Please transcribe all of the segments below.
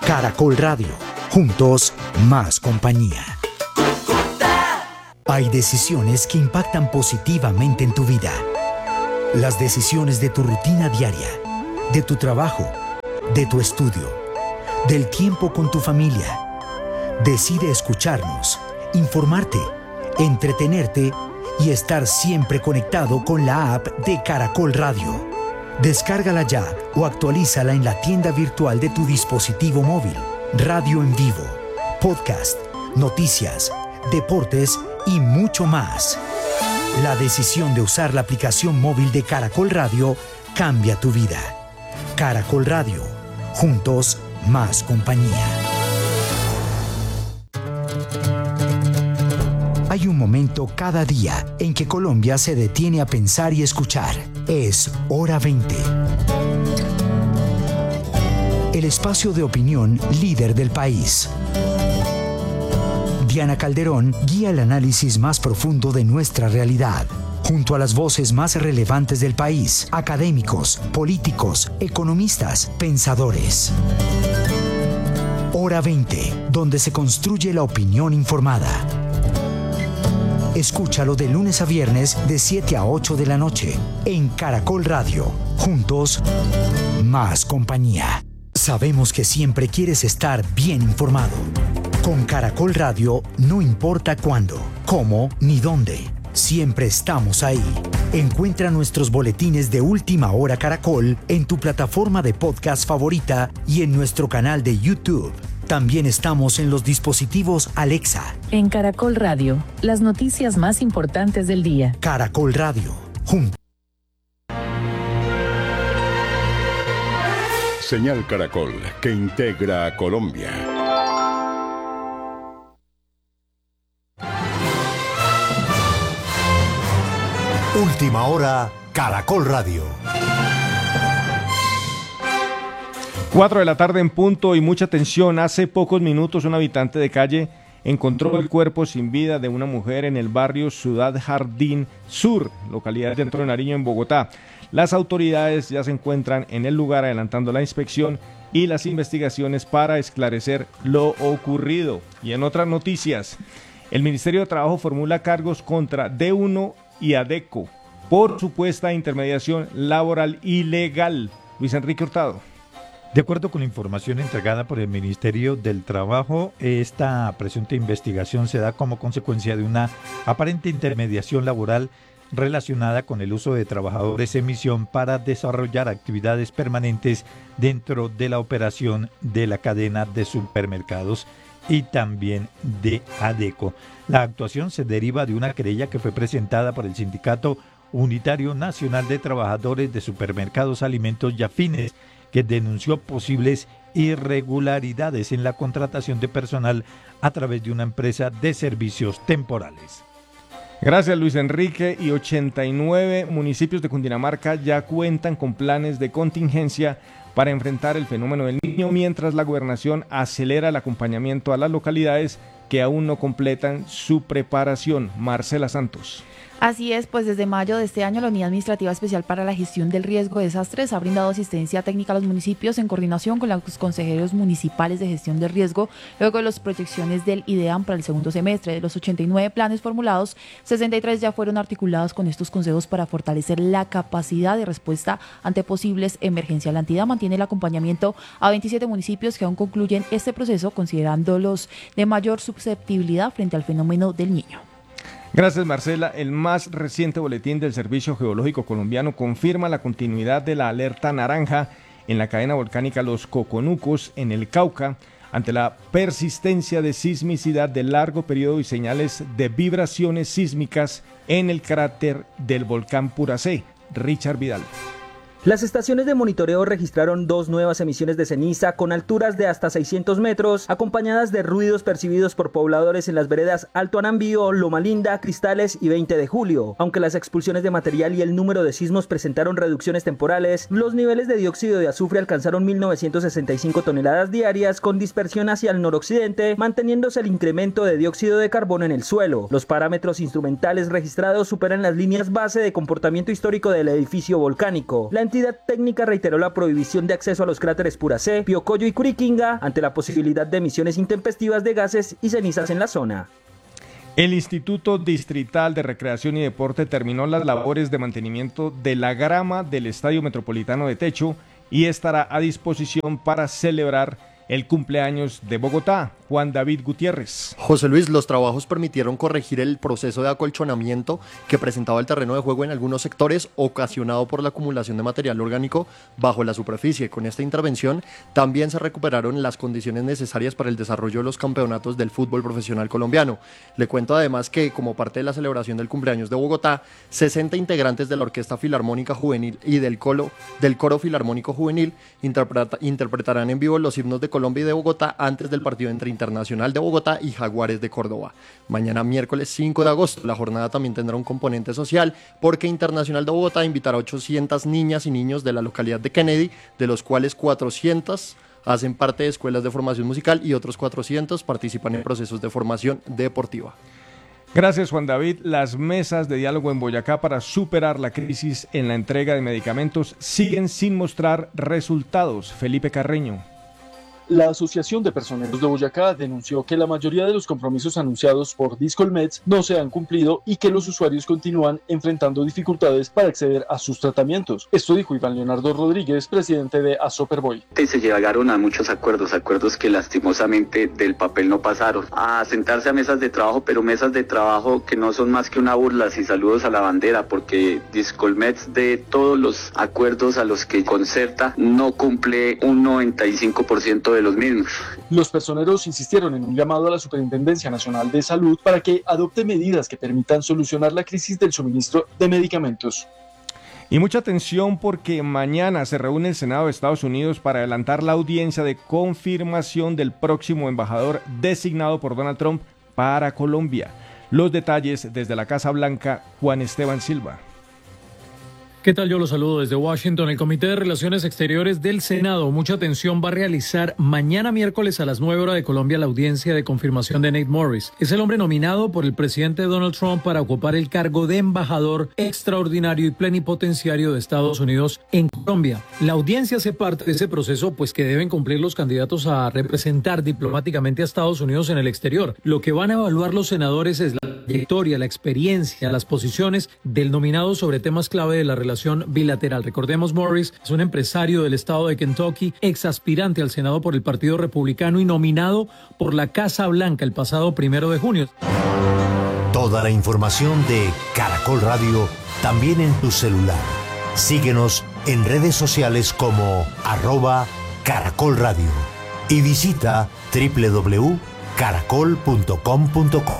Caracol Radio. Juntos, más compañía. Hay decisiones que impactan positivamente en tu vida. Las decisiones de tu rutina diaria, de tu trabajo, de tu estudio, del tiempo con tu familia. Decide escucharnos, informarte, entretenerte y estar siempre conectado con la app de Caracol Radio. Descárgala ya o actualízala en la tienda virtual de tu dispositivo móvil. Radio en vivo, podcast, noticias, deportes y mucho más. La decisión de usar la aplicación móvil de Caracol Radio cambia tu vida. Caracol Radio. Juntos, más compañía. Hay un momento cada día en que Colombia se detiene a pensar y escuchar. Es Hora 20. El espacio de opinión líder del país. Diana Calderón guía el análisis más profundo de nuestra realidad, junto a las voces más relevantes del país, académicos, políticos, economistas, pensadores. Hora 20, donde se construye la opinión informada. Escúchalo de lunes a viernes de 7 a 8 de la noche en Caracol Radio. Juntos, más compañía. Sabemos que siempre quieres estar bien informado. Con Caracol Radio no importa cuándo, cómo ni dónde. Siempre estamos ahí. Encuentra nuestros boletines de Última Hora Caracol en tu plataforma de podcast favorita y en nuestro canal de YouTube. También estamos en los dispositivos Alexa. En Caracol Radio, las noticias más importantes del día. Caracol Radio. Juntos. Señal Caracol, que integra a Colombia. Última Hora, Caracol Radio. 4 de la tarde en punto y mucha atención. Hace pocos minutos un habitante de calle encontró el cuerpo sin vida de una mujer en el barrio Ciudad Jardín Sur, localidad de Centro de Nariño, en Bogotá. Las autoridades ya se encuentran en el lugar adelantando la inspección y las investigaciones para esclarecer lo ocurrido. Y en otras noticias, el Ministerio de Trabajo formula cargos contra D1 y ADECO por supuesta intermediación laboral ilegal. Luis Enrique Hurtado. De acuerdo con la información entregada por el Ministerio del Trabajo, esta presunta investigación se da como consecuencia de una aparente intermediación laboral relacionada con el uso de trabajadores en misión para desarrollar actividades permanentes dentro de la operación de la cadena de supermercados y también de ADECO. La actuación se deriva de una querella que fue presentada por el Sindicato Unitario Nacional de Trabajadores de Supermercados, Alimentos y Afines, que denunció posibles irregularidades en la contratación de personal a través de una empresa de servicios temporales. Gracias, Luis Enrique. Y 89 municipios de Cundinamarca ya cuentan con planes de contingencia para enfrentar el fenómeno del Niño, mientras la gobernación acelera el acompañamiento a las localidades que aún no completan su preparación. Marcela Santos. Así es, pues desde mayo de este año la Unidad Administrativa Especial para la Gestión del Riesgo de Desastres ha brindado asistencia técnica a los municipios en coordinación con los consejeros municipales de gestión de riesgo, luego de las proyecciones del IDEAM para el segundo semestre. De los 89 planes formulados, 63 ya fueron articulados con estos consejos para fortalecer la capacidad de respuesta ante posibles emergencias. La entidad mantiene el acompañamiento a 27 municipios que aún concluyen este proceso, considerándolos de mayor susceptibilidad frente al fenómeno del Niño. Gracias, Marcela. El más reciente boletín del Servicio Geológico Colombiano confirma la continuidad de la alerta naranja en la cadena volcánica Los Coconucos en el Cauca, ante la persistencia de sismicidad de largo periodo y señales de vibraciones sísmicas en el cráter del volcán Puracé. Richard Vidal. Las estaciones de monitoreo registraron 2 nuevas emisiones de ceniza con alturas de hasta 600 metros, acompañadas de ruidos percibidos por pobladores en las veredas Alto Anambío, Loma Linda, Cristales y 20 de Julio. Aunque las expulsiones de material y el número de sismos presentaron reducciones temporales, los niveles de dióxido de azufre alcanzaron 1.965 toneladas diarias, con dispersión hacia el noroccidente, manteniéndose el incremento de dióxido de carbono en el suelo. Los parámetros instrumentales registrados superan las líneas base de comportamiento histórico del edificio volcánico. La entidad técnica reiteró la prohibición de acceso a los cráteres Puracé, Piocoyo y Curiquinga ante la posibilidad de emisiones intempestivas de gases y cenizas en la zona. El Instituto Distrital de Recreación y Deporte terminó las labores de mantenimiento de la grama del Estadio Metropolitano de Techo y estará a disposición para celebrar el cumpleaños de Bogotá. Juan David Gutiérrez. José Luis, los trabajos permitieron corregir el proceso de acolchonamiento que presentaba el terreno de juego en algunos sectores, ocasionado por la acumulación de material orgánico bajo la superficie. Con esta intervención también se recuperaron las condiciones necesarias para el desarrollo de los campeonatos del fútbol profesional colombiano. Le cuento además que, como parte de la celebración del cumpleaños de Bogotá, 60 integrantes de la Orquesta Filarmónica Juvenil y del Coro Filarmónico Juvenil interpretarán en vivo los himnos de Colombia y de Bogotá antes del partido entre Internacional de Bogotá y Jaguares de Córdoba. Mañana miércoles 5 de agosto, la jornada también tendrá un componente social porque Internacional de Bogotá invitará a 800 niñas y niños de la localidad de Kennedy, de los cuales 400 hacen parte de escuelas de formación musical y otros 400 participan en procesos de formación deportiva. Gracias, Juan David. Las mesas de diálogo en Boyacá para superar la crisis en la entrega de medicamentos siguen sin mostrar resultados. Felipe Carreño. La Asociación de Personeros de Boyacá denunció que la mayoría de los compromisos anunciados por Discolmeds no se han cumplido y que los usuarios continúan enfrentando dificultades para acceder a sus tratamientos. Esto dijo Iván Leonardo Rodríguez, presidente de Asoperboy. Se llegaron a muchos acuerdos que lastimosamente del papel no pasaron. A sentarse a mesas de trabajo, pero mesas de trabajo que no son más que una burla y saludos a la bandera, porque Discolmeds, de todos los acuerdos a los que concerta, no cumple un 95% de los mismos. Los personeros insistieron en un llamado a la Superintendencia Nacional de Salud para que adopte medidas que permitan solucionar la crisis del suministro de medicamentos. Y mucha atención porque mañana se reúne el Senado de Estados Unidos para adelantar la audiencia de confirmación del próximo embajador designado por Donald Trump para Colombia. Los detalles desde la Casa Blanca, Juan Esteban Silva. ¿Qué tal? Yo los saludo desde Washington. El Comité de Relaciones Exteriores del Senado, mucha atención, va a realizar mañana miércoles a las 9 horas de Colombia la audiencia de confirmación de Nate Morris. Es el hombre nominado por el presidente Donald Trump para ocupar el cargo de embajador extraordinario y plenipotenciario de Estados Unidos en Colombia. La audiencia hace parte de ese proceso, pues que deben cumplir los candidatos a representar diplomáticamente a Estados Unidos en el exterior. Lo que van a evaluar los senadores es la trayectoria, la experiencia, las posiciones del nominado sobre temas clave de la relación bilateral. Recordemos, Morris es un empresario del estado de Kentucky, ex aspirante al Senado por el Partido Republicano y nominado por la Casa Blanca el pasado 1 de junio. Toda la información de Caracol Radio también en tu celular. Síguenos en redes sociales como @Caracol Radio y visita www.caracol.com.co.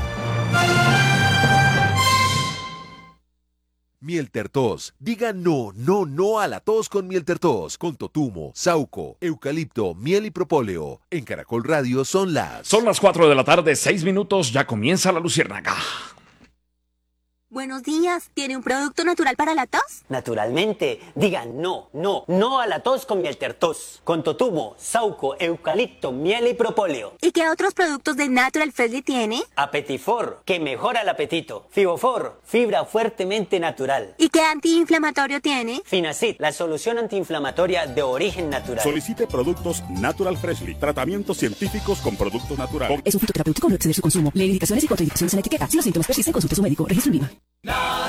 Mieltertos. Diga no, no, no a la tos con Mieltertos. Con totumo, sauco, eucalipto, miel y propóleo. En Caracol Radio son las 4 de la tarde, 6 minutos. Ya comienza la luciérnaga. Buenos días, ¿tiene un producto natural para la tos? Naturalmente, diga no, no, no a la tos con Mieltertos, con totumo, sauco, eucalipto, miel y propóleo. ¿Y qué otros productos de Natural Freshly tiene? Apetifor, que mejora el apetito. Fibofor, fibra fuertemente natural. ¿Y qué antiinflamatorio tiene? Finacid, la solución antiinflamatoria de origen natural. Solicite productos Natural Freshly, tratamientos científicos con productos naturales. Es un fitoterapéutico, no exceder su consumo. Lee indicaciones y contraindicaciones en la etiqueta. Si los síntomas persisten, consulte a su médico. Registro en Viva.